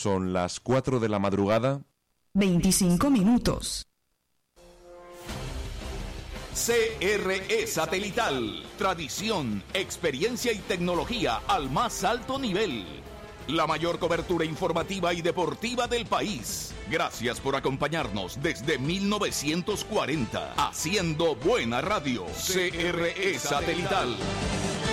Son las 4 de la madrugada. 25 minutos. CRE Satelital. Tradición, experiencia y tecnología al más alto nivel. La mayor cobertura informativa y deportiva del país. Gracias por acompañarnos desde 1940. Haciendo buena radio. CRE Satelital.